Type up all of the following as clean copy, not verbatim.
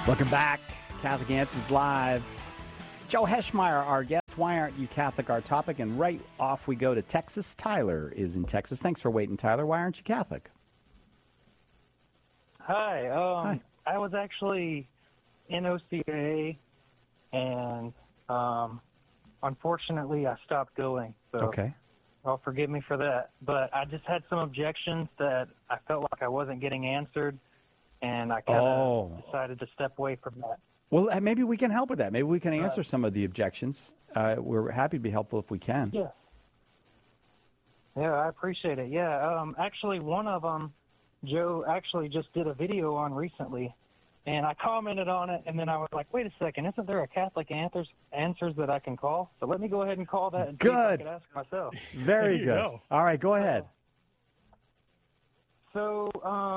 Welcome back. Catholic Answers Live. Joe Heschmeyer, our guest. Why aren't you Catholic? Our topic. And right off we go to Texas. Tyler is in Texas. Thanks for waiting, Tyler. Why aren't you Catholic? Hi. Hi. I was actually in OCA, and unfortunately I stopped going. So Okay. well, forgive me for that. But I just had some objections that I felt like I wasn't getting answered, and I kind of decided to step away from that. Well, maybe we can help with that. Maybe we can answer some of the objections. We're happy to be helpful if we can. Yeah. Yeah, I appreciate it. Yeah. Actually, one of them, Joe actually just did a video on recently, and I commented on it, and then I was like, wait a second, isn't there a Catholic Answers that I can call? So let me go ahead and call that and see if I could ask myself. Very good. Go. All right, go ahead. So,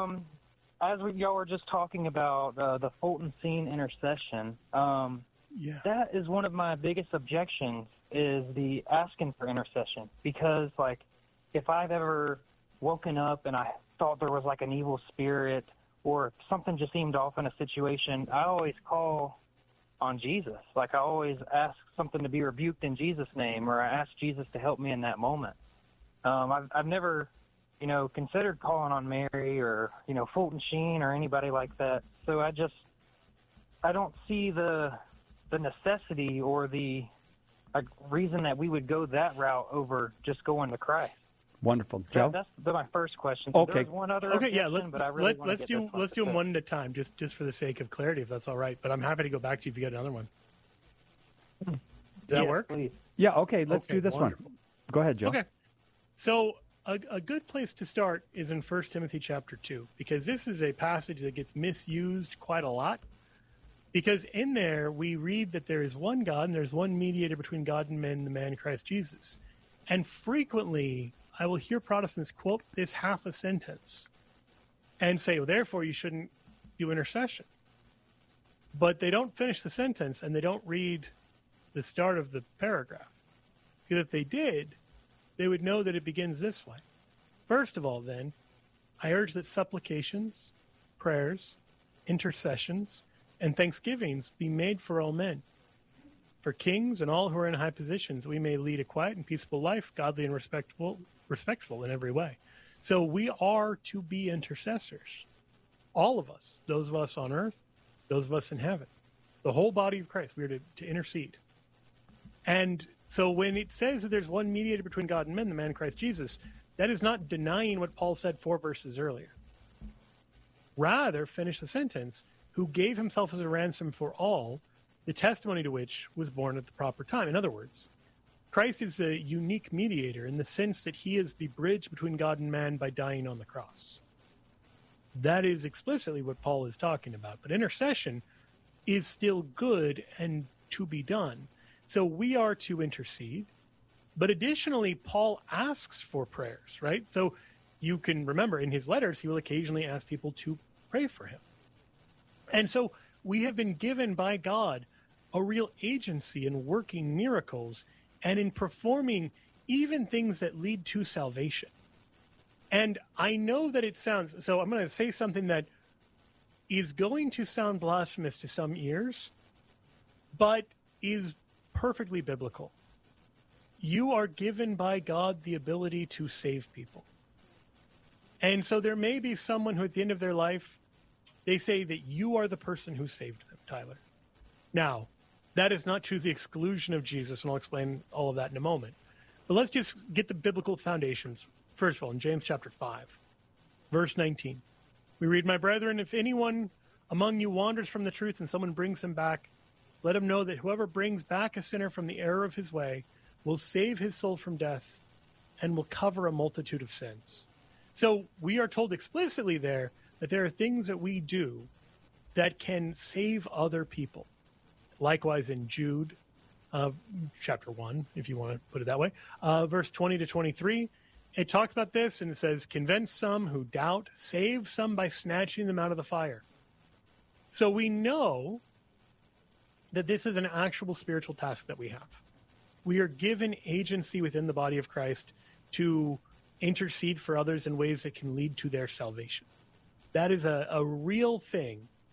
as y'all were just talking about the Fulton Scene intercession, that is one of my biggest objections is the asking for intercession. Because, like, if I've ever woken up and I thought there was, like, an evil spirit or something just seemed off in a situation, I always call on Jesus. Like, I always ask something to be rebuked in Jesus' name, or I ask Jesus to help me in that moment. I've never, considered calling on Mary or, Fulton Sheen or anybody like that. So I don't see the necessity or the reason that we would go that route over just going to Christ. Wonderful. Joe? That's my first question. Okay. There's one other objection, but I really want to get this one. Let's do them one at a time, just for the sake of clarity, if that's all right. But I'm happy to go back to you if you get another one. Does that work? Please. Yeah, okay, let's do this wonderful. one. Go ahead, Joe. Okay. So a good place to start is in 1 Timothy chapter 2, because this is a passage that gets misused quite a lot. Because in there, we read that there is one God and there's one mediator between God and men, the man Christ Jesus. And frequently, I will hear Protestants quote this half a sentence and say, well, therefore, you shouldn't do intercession. But they don't finish the sentence and they don't read the start of the paragraph. Because if they did, they would know that it begins this way. First of all, then, I urge that supplications, prayers, intercessions, and thanksgivings be made for all men, for kings and all who are in high positions, that we may lead a quiet and peaceable life, godly and respectful in every way. So we are to be intercessors. All of us, those of us on earth, those of us in heaven, the whole body of Christ, we are to intercede. And so when it says that there's one mediator between God and men, the man Christ Jesus, that is not denying what Paul said 4 verses earlier. Rather, finish the sentence, who gave himself as a ransom for all, the testimony to which was born at the proper time. In other words, Christ is a unique mediator in the sense that he is the bridge between God and man by dying on the cross. That is explicitly what Paul is talking about. But intercession is still good and to be done. So we are to intercede. But additionally, Paul asks for prayers, right? So you can remember in his letters, he will occasionally ask people to pray for him. And so we have been given by God a real agency in working miracles and in performing even things that lead to salvation. And I know that it sounds, so I'm going to say something that is going to sound blasphemous to some ears, but is perfectly biblical. You are given by God the ability to save people. And so there may be someone who at the end of their life, they say that you are the person who saved them, Tyler. Now, that is not to the exclusion of Jesus, and I'll explain all of that in a moment. But let's just get the biblical foundations. First of all, in James chapter 5, verse 19, we read, "My brethren, if anyone among you wanders from the truth and someone brings him back, let him know that whoever brings back a sinner from the error of his way will save his soul from death and will cover a multitude of sins." So we are told explicitly there that there are things that we do that can save other people. Likewise in Jude, chapter 1, if you want to put it that way, verse 20 to 23, it talks about this and it says, "Convince some who doubt, save some by snatching them out of the fire." So we know that this is an actual spiritual task that we have. We are given agency within the body of Christ to intercede for others in ways that can lead to their salvation. That is a real thing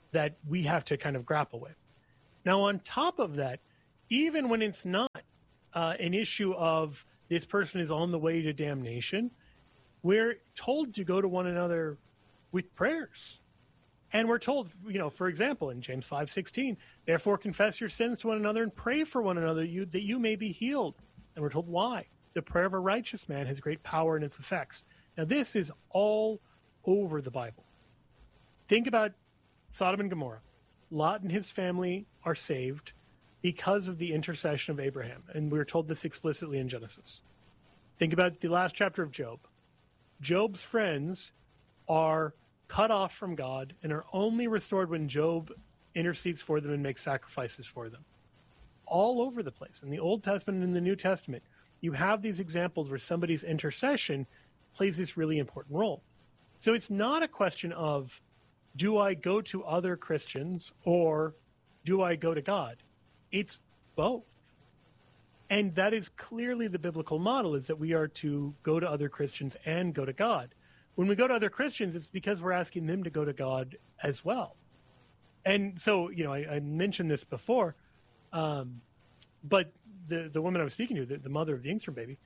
that we have to kind of grapple with. Now, on top of that, even when it's not an issue of this person is on the way to damnation, we're told to go to one another with prayers. And we're told, for example, in James 5:16, therefore confess your sins to one another and pray for one another that you may be healed. And we're told why. The prayer of a righteous man has great power in its effects. Now, this is all over the Bible. Think about Sodom and Gomorrah. Lot and his family are saved because of the intercession of Abraham. And we're told this explicitly in Genesis. Think about the last chapter of Job. Job's friends are cut off from God and are only restored when Job intercedes for them and makes sacrifices for them. All over the place. In the Old Testament and in the New Testament, you have these examples where somebody's intercession plays this really important role. So it's not a question of, do I go to other Christians or do I go to God? It's both. And that is clearly the biblical model, is that we are to go to other Christians and go to God. When we go to other Christians, it's because we're asking them to go to God as well. And so, I mentioned this before, but the woman I was speaking to, the mother of the Engstrom baby,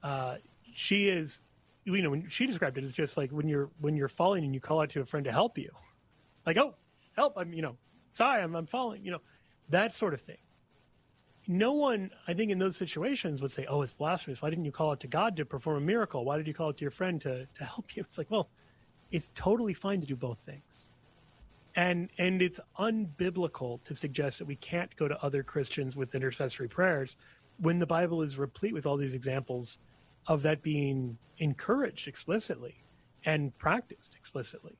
she is, when she described it as just like when you're falling and you call out to a friend to help you, like, oh, help, sorry, I'm falling, that sort of thing. No one, I think, in those situations would say, oh, it's blasphemous. Why didn't you call out to God to perform a miracle? Why did you call out to your friend to help you? It's like, well, it's totally fine to do both things. And it's unbiblical to suggest that we can't go to other Christians with intercessory prayers when the Bible is replete with all these examples of that being encouraged explicitly and practiced explicitly.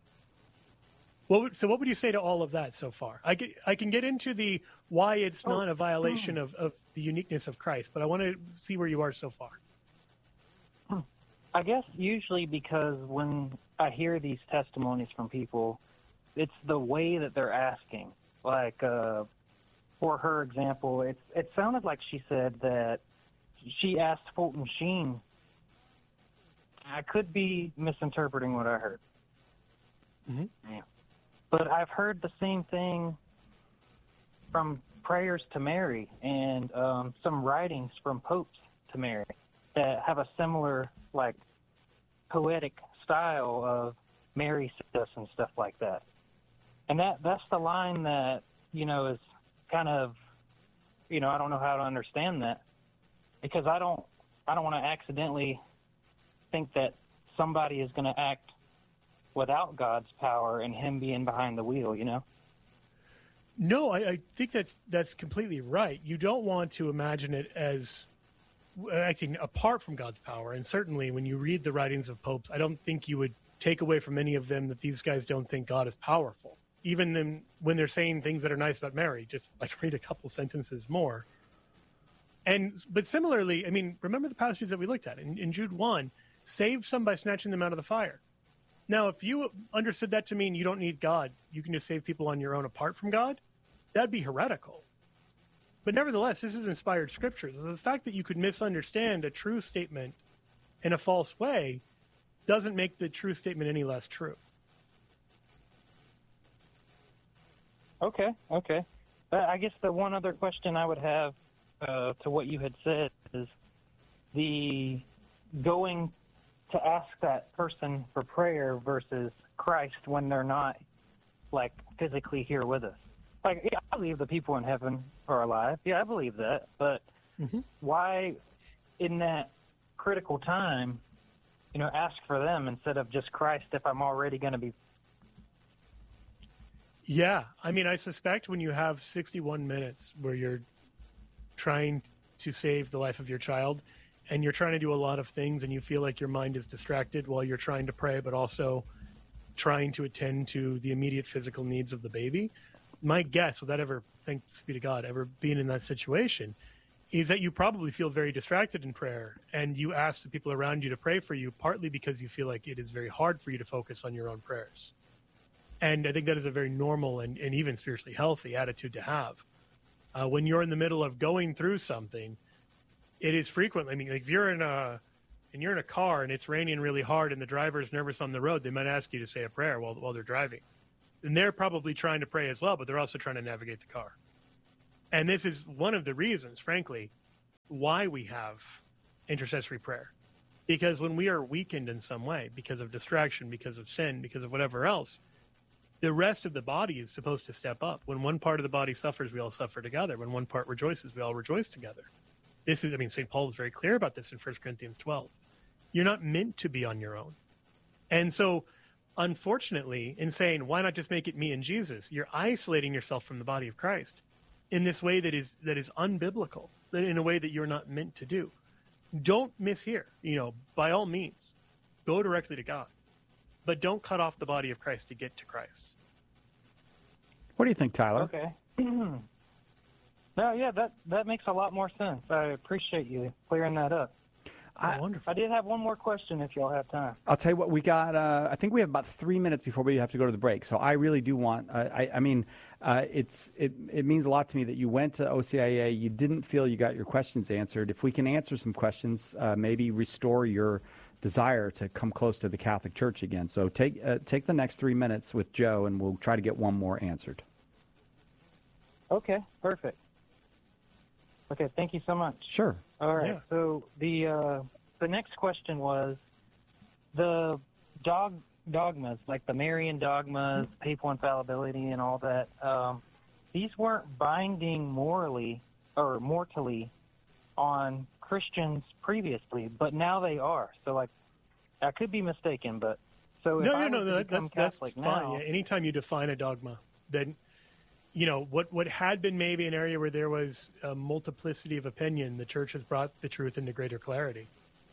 So what would you say to all of that so far? I can get into the why it's not a violation of the uniqueness of Christ, but I want to see where you are so far. I guess usually because when I hear these testimonies from people, it's the way that they're asking. Like, for her example, it sounded like she said that she asked Fulton Sheen. I could be misinterpreting what I heard. Mm-hmm. Yeah. But I've heard the same thing from prayers to Mary and some writings from popes to Mary that have a similar, like, poetic style of Mary says and stuff like that. And that's the line that, is kind of, I don't know how to understand that, because I don't want to accidentally think that somebody is going to act without God's power and him being behind the wheel, No, I think that's completely right. You don't want to imagine it as acting apart from God's power. And certainly when you read the writings of popes, I don't think you would take away from any of them that these guys don't think God is powerful. Even then, when they're saying things that are nice about Mary, just like read a couple sentences more. But similarly, remember the passages that we looked at in Jude 1, save some by snatching them out of the fire. Now, if you understood that to mean you don't need God, you can just save people on your own apart from God, that'd be heretical. But nevertheless, this is inspired scripture. The fact that you could misunderstand a true statement in a false way doesn't make the true statement any less true. Okay. I guess the one other question I would have to what you had said is the going to ask that person for prayer versus Christ when they're not, like, physically here with us. Like, yeah, I believe the people in heaven are alive. Yeah, I believe that. But why, in that critical time, ask for them instead of just Christ if I'm already going to be? Yeah. I suspect when you have 61 minutes where you're trying to save the life of your child, and you're trying to do a lot of things and you feel like your mind is distracted while you're trying to pray, but also trying to attend to the immediate physical needs of the baby, my guess, without ever, thanks be to God, ever being in that situation, is that you probably feel very distracted in prayer, and you ask the people around you to pray for you, partly because you feel like it is very hard for you to focus on your own prayers. And I think that is a very normal and even spiritually healthy attitude to have. When you're in the middle of going through something, it is frequently, like if you're in a car and it's raining really hard and the driver is nervous on the road, they might ask you to say a prayer while they're driving. And they're probably trying to pray as well, but they're also trying to navigate the car. And this is one of the reasons, frankly, why we have intercessory prayer. Because when we are weakened in some way, because of distraction, because of sin, because of whatever else, the rest of the body is supposed to step up. When one part of the body suffers, we all suffer together. When one part rejoices, we all rejoice together. This is, St. Paul is very clear about this in 1 Corinthians 12. You're not meant to be on your own. And so, unfortunately, in saying, why not just make it me and Jesus, you're isolating yourself from the body of Christ in this way that is unbiblical, in a way that you're not meant to do. Don't mishear. By all means, go directly to God. But don't cut off the body of Christ to get to Christ. What do you think, Tyler? Okay. No, yeah, that makes a lot more sense. I appreciate you clearing that up. Wonderful. I did have one more question if y'all have time. I'll tell you what, we got, I think we have about 3 minutes before we have to go to the break. So I really do want, it means a lot to me that you went to OCIA, you didn't feel you got your questions answered. If we can answer some questions, maybe restore your desire to come close to the Catholic Church again. So take the next 3 minutes with Joe, and we'll try to get one more answered. Okay, perfect. Okay, thank you so much. Sure. All right. Yeah. So the next question was the dogmas, like the Marian dogmas, papal infallibility, and all that. These weren't binding morally or mortally on Christians previously, but now they are. So, like, I could be mistaken, but so if I become Catholic that's now, fine. Yeah, anytime you define a dogma, then what had been maybe an area where there was a multiplicity of opinion, the Church has brought the truth into greater clarity.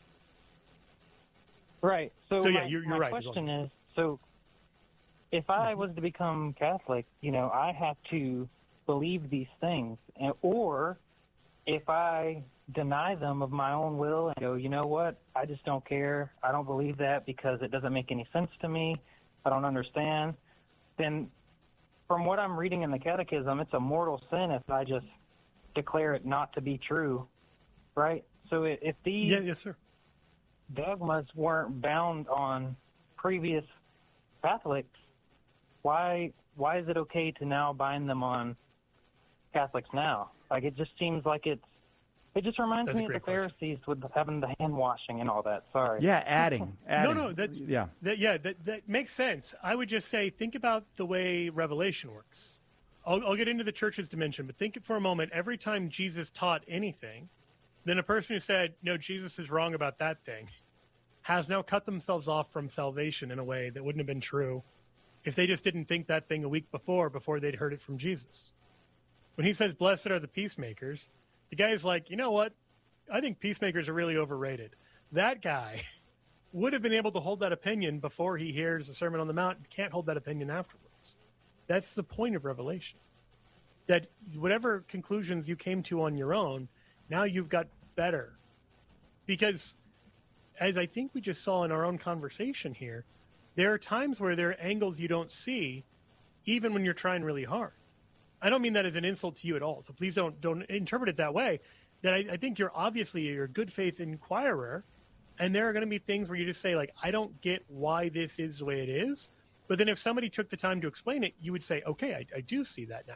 Right. So yeah, my, you're my right. question is, so if I was to become Catholic, I have to believe these things, or if I deny them of my own will and go, you know what, I just don't care, I don't believe that because it doesn't make any sense to me, I don't understand, then from what I'm reading in the Catechism, it's a mortal sin if I just declare it not to be true, right? So if these yes, sir. dogmas weren't bound on previous Catholics, why is it okay to now bind them on Catholics now? Like, it just seems like it just reminds me of the Pharisees with having the hand washing and all that. Sorry. Yeah, adding. No, that makes sense. I would just say, think about the way Revelation works. I'll get into the Church's dimension, but think for a moment. Every time Jesus taught anything, then a person who said, no, Jesus is wrong about that thing, has now cut themselves off from salvation in a way that wouldn't have been true if they just didn't think that thing a week before they'd heard it from Jesus. When he says, blessed are the peacemakers, the guy's like, you know what? I think peacemakers are really overrated. That guy would have been able to hold that opinion before he hears the Sermon on the Mount, can't hold that opinion afterwards. That's the point of Revelation. That whatever conclusions you came to on your own, now you've got better. Because, as I think we just saw in our own conversation here, there are times where there are angles you don't see, even when you're trying really hard. I don't mean that as an insult to you at all, so please don't interpret it that way. That I think you're a good faith inquirer, and there are going to be things where you just say, like, I don't get why this is the way it is. But then if somebody took the time to explain it, you would say, okay, I do see that now.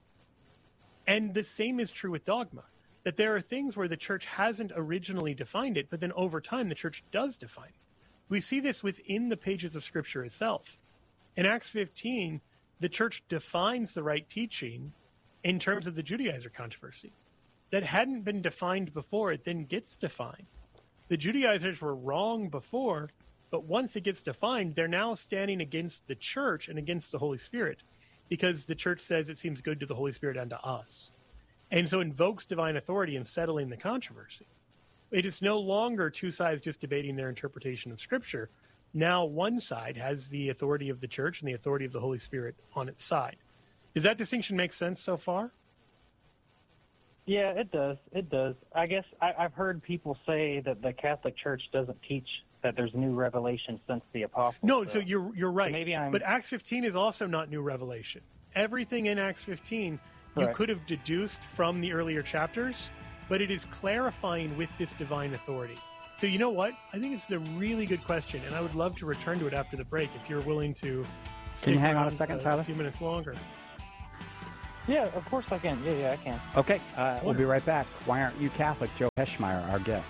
And the same is true with dogma, that there are things where the Church hasn't originally defined it, but then over time the Church does define it. We see this within the pages of Scripture itself. In Acts 15, the Church defines the right teaching in terms of the Judaizer controversy. That hadn't been defined before, it then gets defined. The Judaizers were wrong before, but once it gets defined, they're now standing against the Church and against the Holy Spirit, because the Church says it seems good to the Holy Spirit and to us. And so invokes divine authority in settling the controversy. It is no longer two sides just debating their interpretation of Scripture. Now one side has the authority of the Church and the authority of the Holy Spirit on its side. Does that distinction make sense so far? Yeah, it does. It does. I guess I've heard people say that the Catholic Church doesn't teach that there's new revelation since the apostles. No, so you're right. So but Acts 15 is also not new revelation. Everything in Acts 15 you could have deduced from the earlier chapters, but it is clarifying with this divine authority. So you know what? I think this is a really good question, and I would love to return to it after the break if you're willing to Can you hang on a around second, Tyler? A few minutes longer. Yeah, of course I can. Yeah, I can. Okay, we'll be right back. Why Aren't You Catholic? Joe Heschmeyer, our guest.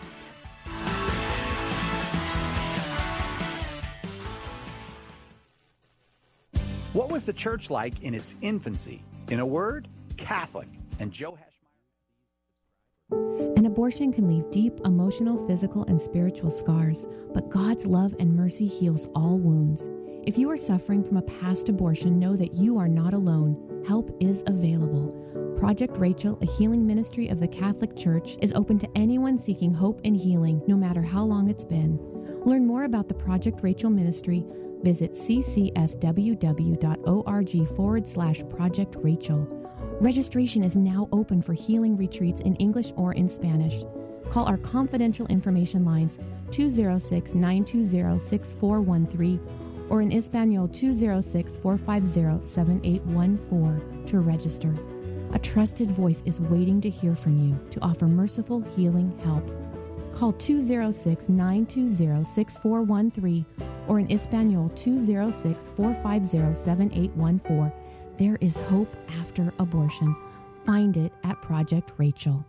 What was the church like in its infancy? In a word, Catholic. And Joe Heschmeyer. An abortion can leave deep emotional, physical, and spiritual scars, but God's love and mercy heals all wounds. If you are suffering from a past abortion, know that you are not alone. Help is available. Project Rachel, a healing ministry of the Catholic Church, is open to anyone seeking hope and healing, no matter how long it's been. Learn more about the Project Rachel ministry. Visit ccsww.org/Project Rachel. Registration is now open for healing retreats in English or in Spanish. Call our confidential information lines 206-920-6413 or in Espanol 206-450-7814 to register. A trusted voice is waiting to hear from you to offer merciful healing help. Call 206-920-6413 or in Espanol 206-450-7814. There is hope after abortion. Find it at Project Rachel.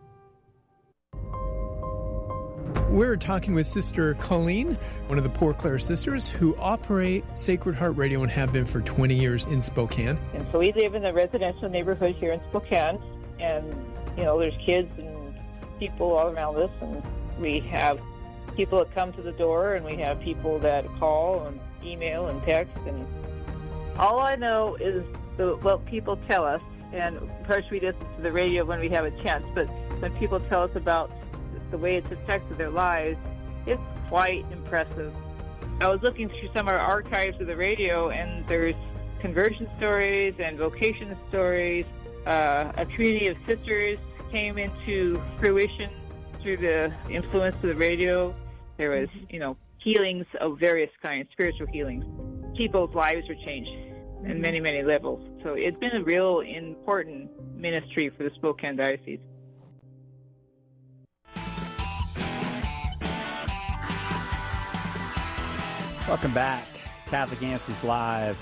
We're talking with Sister Colleen, one of the Poor Clare sisters, who operate Sacred Heart Radio and have been for 20 years in Spokane. And so we live in a residential neighborhood here in Spokane, and, you know, there's kids and people all around us, and we have people that come to the door, and we have people that call and email and text, and all I know is what people tell us, and of course we listen to the radio when we have a chance, but when people tell us about the way it's affected their lives, it's quite impressive. I was looking through some of our archives of the radio, and there's conversion stories and vocation stories. A community of sisters came into fruition through the influence of the radio. There was, healings of various kinds, spiritual healings. People's lives were changed in many, many levels. So it's been a real important ministry for the Spokane Diocese. Welcome back, Catholic Answers Live.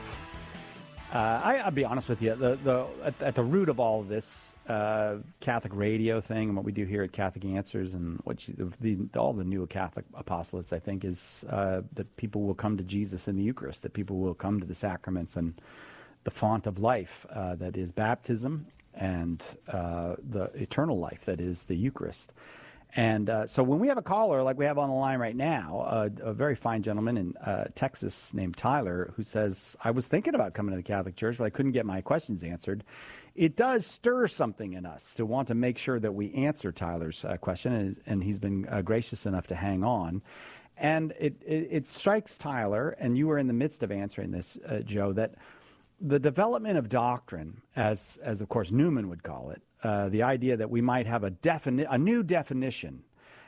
I'll be honest with you. At the root of all of this Catholic radio thing and what we do here at Catholic Answers and all the new Catholic apostolates, I think, is that people will come to Jesus in the Eucharist, that people will come to the sacraments and the font of life that is baptism and the eternal life that is the Eucharist. And so when we have a caller like we have on the line right now, a very fine gentleman in Texas named Tyler, who says, I was thinking about coming to the Catholic Church, but I couldn't get my questions answered. It does stir something in us to want to make sure that we answer Tyler's question, and he's been gracious enough to hang on. And it strikes Tyler, and you were in the midst of answering this, Joe, that the development of doctrine, as of course Newman would call it, the idea that we might have a new definition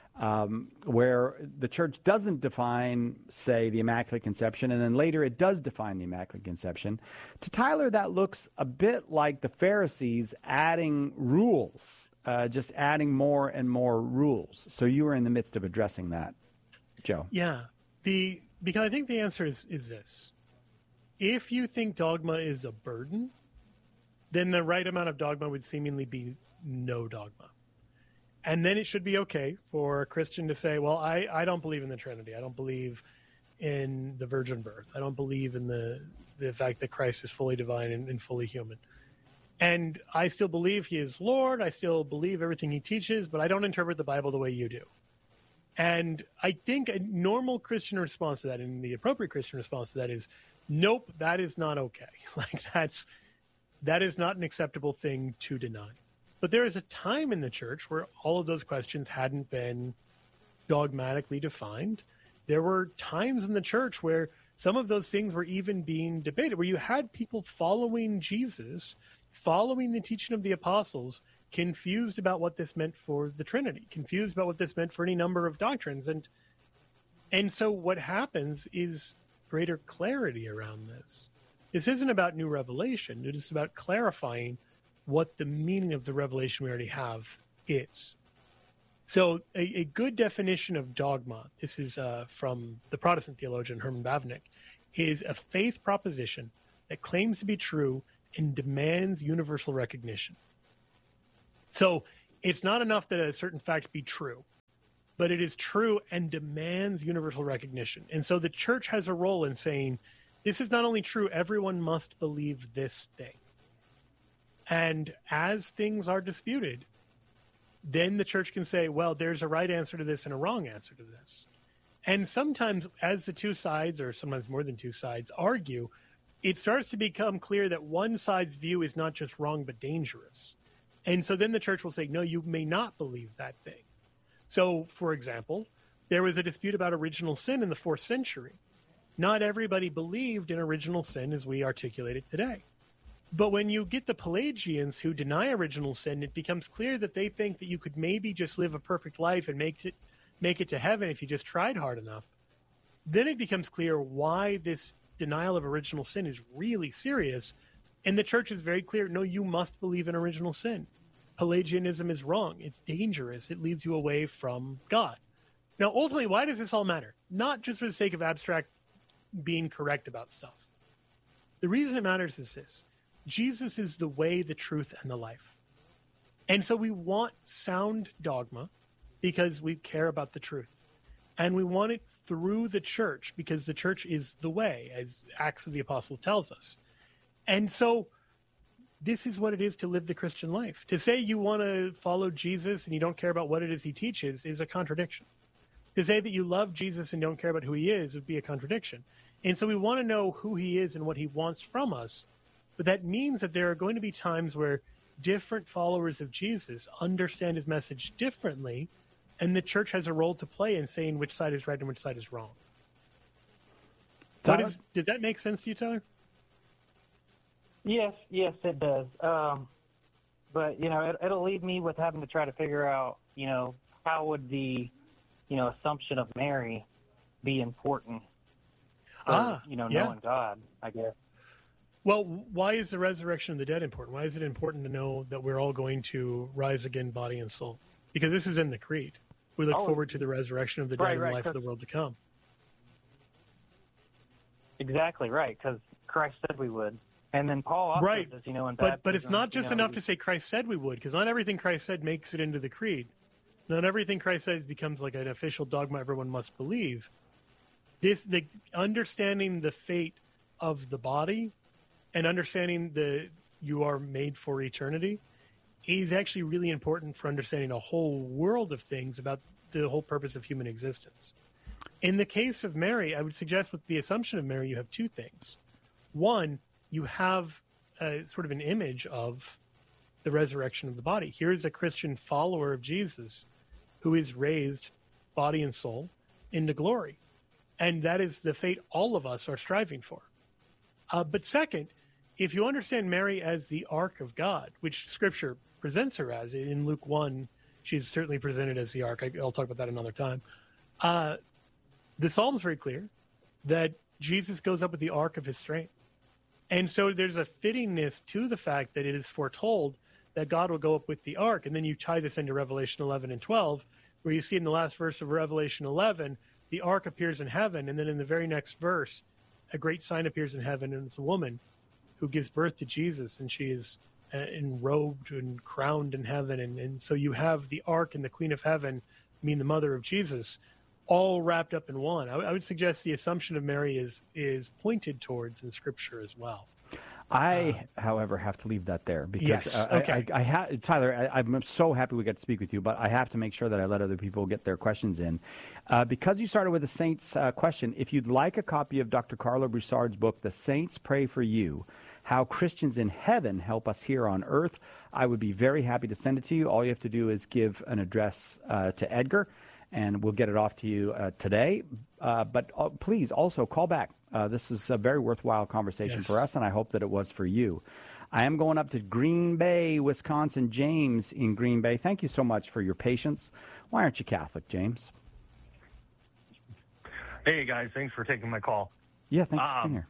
where the Church doesn't define, say, the Immaculate Conception, and then later it does define the Immaculate Conception. To Tyler, that looks a bit like the Pharisees adding rules, just adding more and more rules. So you were in the midst of addressing that, Joe. Yeah, because I think the answer is this. If you think dogma is a burden, then the right amount of dogma would seemingly be no dogma. And then it should be okay for a Christian to say, well, I don't believe in the Trinity. I don't believe in the virgin birth. I don't believe in the fact that Christ is fully divine and fully human. And I still believe he is Lord. I still believe everything he teaches, but I don't interpret the Bible the way you do. And I think a normal Christian response to that, and the appropriate Christian response to that, is, nope, that is not okay. Like that is not an acceptable thing to deny. But there is a time in the Church where all of those questions hadn't been dogmatically defined. There were times in the Church where some of those things were even being debated, where you had people following Jesus, following the teaching of the apostles, confused about what this meant for the Trinity, confused about what this meant for any number of doctrines. And so what happens is greater clarity around this. This isn't about new revelation. It is about clarifying what the meaning of the revelation we already have is. So a good definition of dogma, this is from the Protestant theologian Herman Bavinck, is a faith proposition that claims to be true and demands universal recognition. So it's not enough that a certain fact be true, but it is true and demands universal recognition. And so the church has a role in saying, this is not only true, everyone must believe this thing. And as things are disputed, then the church can say, well, there's a right answer to this and a wrong answer to this. And sometimes as the two sides, or sometimes more than two sides, argue, it starts to become clear that one side's view is not just wrong, but dangerous. And so then the church will say, no, you may not believe that thing. So, for example, there was a dispute about original sin in the 4th century. Not everybody believed in original sin as we articulate it today. But when you get the Pelagians who deny original sin, it becomes clear that they think that you could maybe just live a perfect life and make it to heaven if you just tried hard enough. Then it becomes clear why this denial of original sin is really serious. And the church is very clear, no, you must believe in original sin. Pelagianism is wrong. It's dangerous. It leads you away from God. Now, ultimately, why does this all matter? Not just for the sake of abstract being correct about stuff. The reason it matters is this. Jesus is the way, the truth, and the life. And so we want sound dogma because we care about the truth. And we want it through the church because the church is the way, as Acts of the Apostles tells us. And so this is what it is to live the Christian life. To say you want to follow Jesus and you don't care about what it is he teaches is a contradiction. To say that you love Jesus and don't care about who he is would be a contradiction. And so we want to know who he is and what he wants from us. But that means that there are going to be times where different followers of Jesus understand his message differently, and the church has a role to play in saying which side is right and which side is wrong. Did that make sense to you, Tyler? Yes, it does. But, it'll leave me with having to try to figure out, how would the, assumption of Mary be important for, knowing God, I guess. Well, why is the resurrection of the dead important? Why is it important to know that we're all going to rise again, body and soul? Because this is in the Creed. We look forward to the resurrection of the dead and the life of the world to come. Exactly right, because Christ said we would. And then Paul also says, in baptism, but it's not just enough to say Christ said we would, because not everything Christ said makes it into the Creed. Not everything Christ says becomes like an official dogma everyone must believe. The understanding the fate of the body and understanding that you are made for eternity is actually really important for understanding a whole world of things about the whole purpose of human existence. In the case of Mary, I would suggest with the assumption of Mary, you have two things. One, you have sort of an image of the resurrection of the body. Here's a Christian follower of Jesus who is raised body and soul into glory. And that is the fate all of us are striving for. But second, if you understand Mary as the ark of God, which Scripture presents her as, in Luke 1, she's certainly presented as the ark. I'll talk about that another time. The Psalm is very clear that Jesus goes up with the ark of his strength. And so there's a fittingness to the fact that it is foretold that God will go up with the ark. And then you tie this into Revelation 11 and 12, where you see in the last verse of Revelation 11, the ark appears in heaven. And then in the very next verse, a great sign appears in heaven, and it's a woman who gives birth to Jesus, and she is enrobed and crowned in heaven. And so you have the ark and the Queen of Heaven, the mother of Jesus, all wrapped up in one. I would suggest the assumption of Mary is pointed towards in Scripture as well. I, however, have to leave that there because Tyler, I'm so happy we got to speak with you, but I have to make sure that I let other people get their questions in. Because you started with the Saints question, if you'd like a copy of Dr. Carlo Broussard's book, The Saints Pray for You, How Christians in Heaven Help Us Here on Earth, I would be very happy to send it to you. All you have to do is give an address to Edgar, and we'll get it off to you today. But please also call back. This is a very worthwhile conversation for us, and I hope that it was for you. I am going up to Green Bay, Wisconsin. James in Green Bay. Thank you so much for your patience. Why aren't you Catholic, James? Hey, guys. Thanks for taking my call. Yeah, thanks for being here.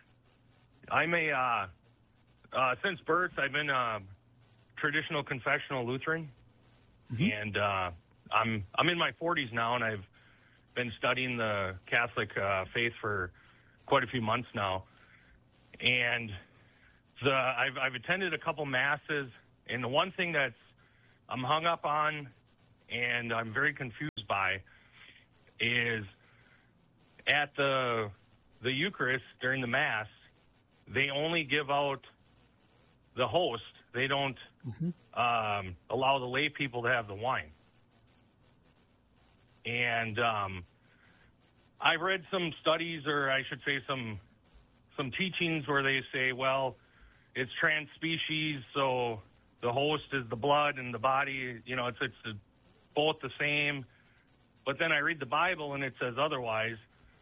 I'm since birth, I've been a traditional confessional Lutheran, and I'm in my 40s now, and I've been studying the Catholic faith for quite a few months now. And I've attended a couple masses, and the one thing that's I'm hung up on and I'm very confused by is at the Eucharist during the Mass, they only give out the host. They don't allow the lay people to have the wine. And I've read some studies, or I should say some teachings where they say, well, it's trans-species, so the host is the blood and the body, you know, it's both the same. But then I read the Bible and it says otherwise.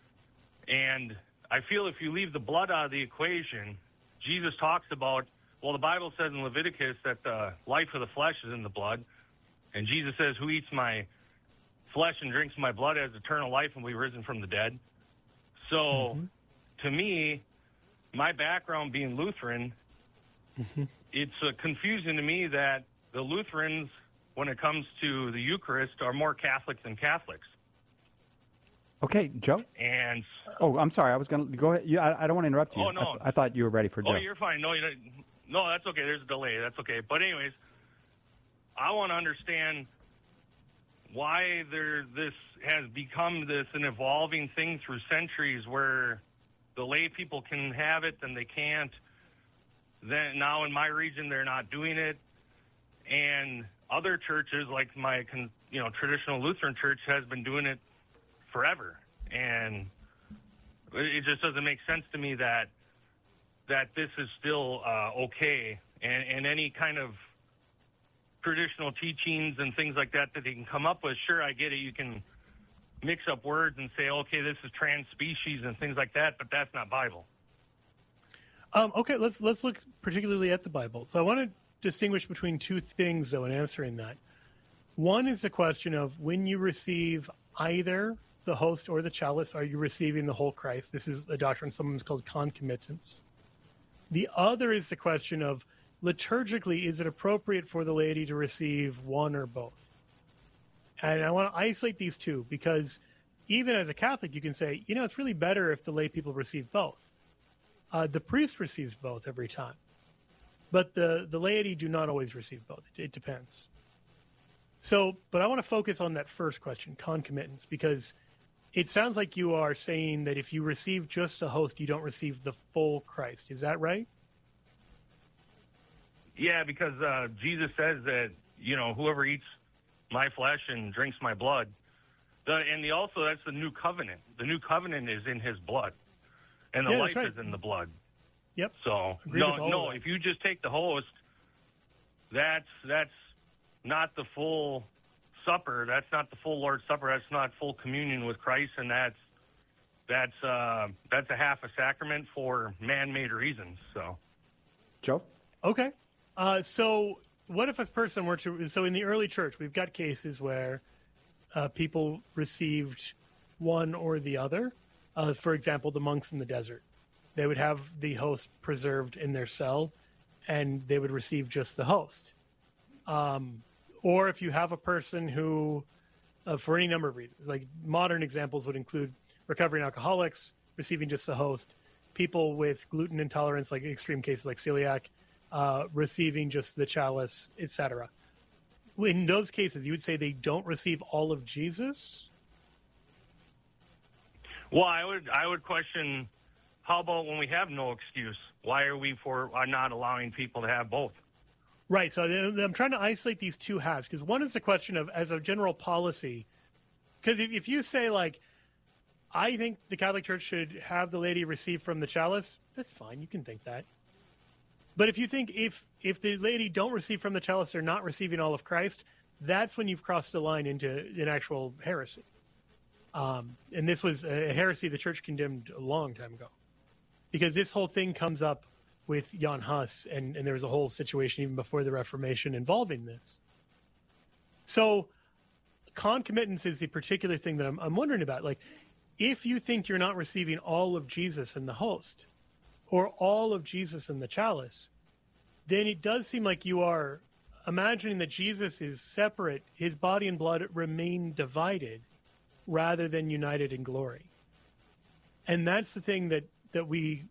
And I feel if you leave the blood out of the equation, Jesus talks about, well, the Bible says in Leviticus that the life of the flesh is in the blood. And Jesus says, who eats my flesh and drinks my blood has eternal life and will be risen from the dead. So to me, my background being Lutheran, it's confusing to me that the Lutherans, when it comes to the Eucharist, are more Catholic than Catholics. Okay, Joe? And I'm sorry. I was going to go ahead. I don't want to interrupt you. Oh, no. I thought you were ready for Joe. Oh, you're fine. No, no, that's okay. There's a delay. That's okay. But anyways, I want to understand why this has become an evolving thing through centuries where the lay people can have it and they can't. Then now in my region, they're not doing it. And other churches, like my traditional Lutheran church, has been doing it forever. And it just doesn't make sense to me that this is still okay. And any kind of traditional teachings and things like that they can come up with, sure, I get it. You can mix up words and say, okay, this is trans-species and things like that, but that's not Bible. Okay, let's look particularly at the Bible. So I want to distinguish between two things, though, in answering that. One is the question of when you receive either the host or the chalice, are you receiving the whole Christ? This is a doctrine sometimes called concomitance. The other is the question of liturgically, is it appropriate for the laity to receive one or both? And I want to isolate these two because even as a Catholic, you can say, it's really better if the lay people receive both. The priest receives both every time. But the laity do not always receive both. It depends. But I want to focus on that first question, concomitance, because it sounds like you are saying that if you receive just the host, you don't receive the full Christ. Is that right? Yeah, because Jesus says that, whoever eats my flesh and drinks my blood, also that's the new covenant. The new covenant is in his blood, and the life is in the blood. Yep. So no, if you just take the host, that's not the full supper. That's not the full Lord's Supper. That's not full communion with Christ, and that's a half a sacrament for man-made reasons. So, Joe? Okay. So what if a person were to... So in the early church, we've got cases where people received one or the other. For example, the monks in the desert. They would have the host preserved in their cell, and they would receive just the host. Or if you have a person who, for any number of reasons, like modern examples would include recovering alcoholics, receiving just the host, people with gluten intolerance, like extreme cases like celiac, receiving just the chalice, etc. In those cases, you would say they don't receive all of Jesus? Well, I would question, how about when we have no excuse? Why are we not allowing people to have both? Right. So I'm trying to isolate these two halves because one is the question of, as a general policy, because if you say, like, I think the Catholic Church should have the laity receive from the chalice, that's fine. You can think that. But if you think if the laity don't receive from the chalice, they're not receiving all of Christ, that's when you've crossed the line into an actual heresy. And this was a heresy the Church condemned a long time ago. Because this whole thing comes up with Jan Hus, and there was a whole situation even before the Reformation involving this. So concomitance is the particular thing that I'm wondering about. Like, if you think you're not receiving all of Jesus in the host, or all of Jesus in the chalice, then it does seem like you are imagining that Jesus is separate, his body and blood remain divided, rather than united in glory. And that's the thing that we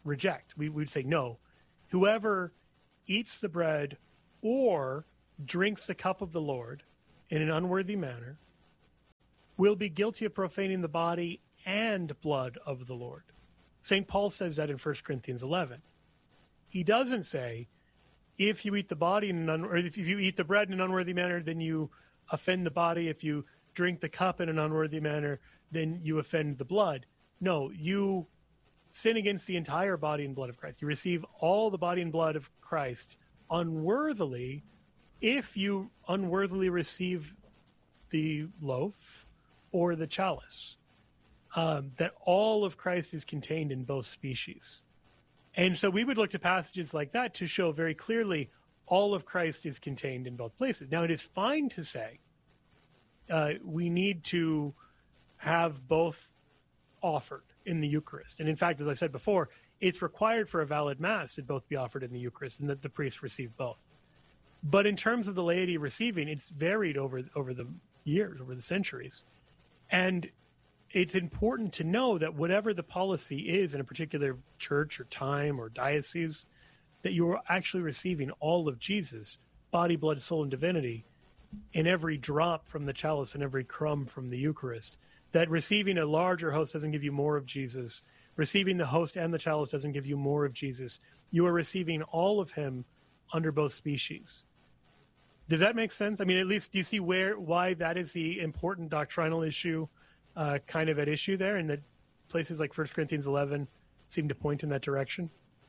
reject. We would say, no, whoever eats the bread or drinks the cup of the Lord in an unworthy manner will be guilty of profaning the body and blood of the Lord. St. Paul says that in 1 Corinthians 11. He doesn't say, if you eat the body or if you eat the bread in an unworthy manner, then you offend the body. If you drink the cup in an unworthy manner, then you offend the blood. No, you sin against the entire body and blood of Christ. You receive all the body and blood of Christ unworthily if you unworthily receive the loaf or the chalice. That all of Christ is contained in both species. And so we would look to passages like that to show very clearly all of Christ is contained in both places. Now, it is fine to say we need to have both offered in the Eucharist. And in fact, as I said before, it's required for a valid Mass that both be offered in the Eucharist and that the priest receive both. But in terms of the laity receiving, it's varied over the years, over the centuries. And it's important to know that whatever the policy is in a particular church or time or diocese, that you are actually receiving all of Jesus, body, blood, soul, and divinity, in every drop from the chalice and every crumb from the Eucharist. That receiving a larger host doesn't give you more of Jesus. Receiving the host and the chalice doesn't give you more of Jesus. You are receiving all of him under both species. Does that make sense? I mean, at least do you see why that is the important doctrinal issue kind of at issue there, and that places like 1 Corinthians 11 seem to point in that direction?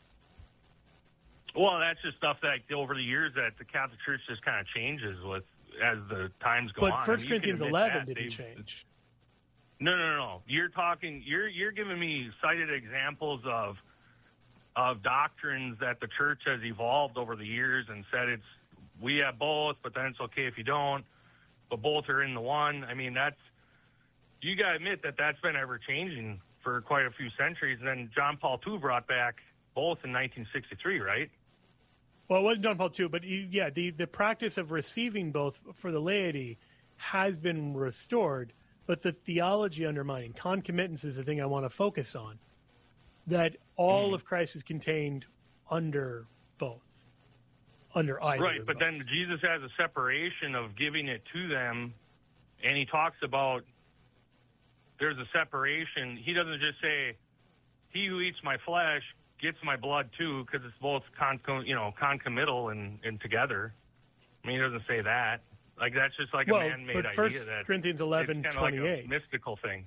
Well, that's just stuff that over the years that the Catholic Church just kind of changes with as the times go on. But 1 Corinthians 11 didn't change. No. You're giving me cited examples of doctrines that the Church has evolved over the years and said we have both, but then it's okay if you don't, but both are in the one. I mean, you got to admit that's been ever changing for quite a few centuries. And then John Paul II brought back both in 1963, right? Well, it wasn't John Paul II, but the practice of receiving both for the laity has been restored, but the theology undermining, concomitance is the thing I want to focus on, that all of Christ is contained under both, under either. Right, but then Jesus has a separation of giving it to them, and he talks about there's a separation. He doesn't just say, he who eats my flesh gets my blood too, because it's both concomital and together. I mean, he doesn't say that. Like, that's just like a man-made idea. That Corinthians 11, it's 28. Like a mystical thing.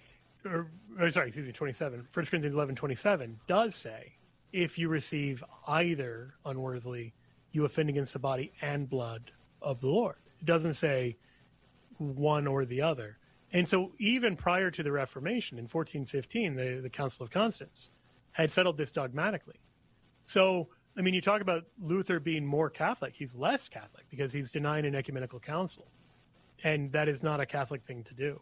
27. 1 Corinthians 11, 27 does say, if you receive either unworthily, you offend against the body and blood of the Lord. It doesn't say one or the other. And so even prior to the Reformation, in 1415, the Council of Constance had settled this dogmatically. So, I mean, you talk about Luther being more Catholic. He's less Catholic because he's denying an ecumenical council. And that is not a Catholic thing to do.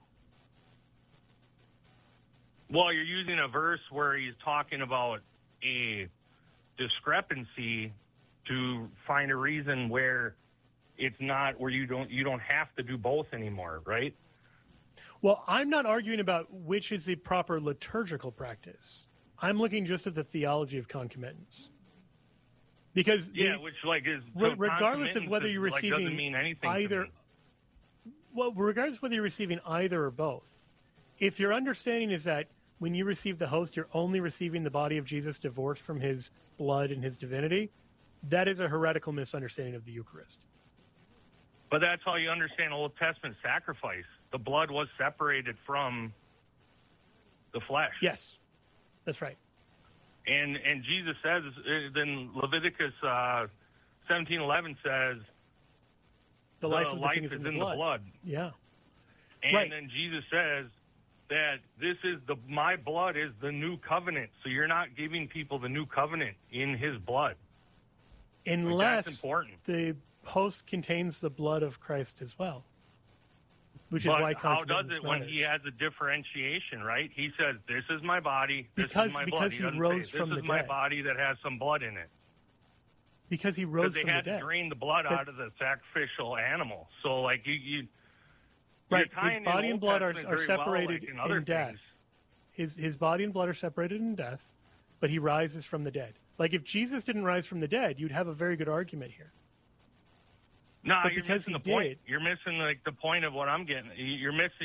Well, you're using a verse where he's talking about a discrepancy to find a reason where it's not, where you don't have to do both anymore, right? Well, I'm not arguing about which is the proper liturgical practice. I'm looking just at the theology of concomitance. Because which like is regardless of whether you're receiving doesn't mean anything either. Well, regardless of whether you're receiving either or both, if your understanding is that when you receive the host, you're only receiving the body of Jesus divorced from his blood and his divinity, that is a heretical misunderstanding of the Eucharist. But that's how you understand Old Testament sacrifice. The blood was separated from the flesh. Yes, that's right. And Jesus says, then Leviticus 17:11 says, the life is in the blood. Yeah. And then Jesus says that my blood is the new covenant. So you're not giving people the new covenant in his blood. Unless that's important. The host contains the blood of Christ as well. Which is why how does it when he has a differentiation, right? He says, this is my body, this is my blood. Because he rose from the dead. This is my body that has some blood in it. Because he rose from the dead. Because they had to drain the blood out of the sacrificial animal. So, like, you right, his body and blood are separated in death. Things. His body and blood are separated in death. but he rises from the dead. Like, if Jesus didn't rise from the dead, you'd have a very good argument here. No, But you're because missing he the point. did- You're missing the point of what I'm getting. You're missing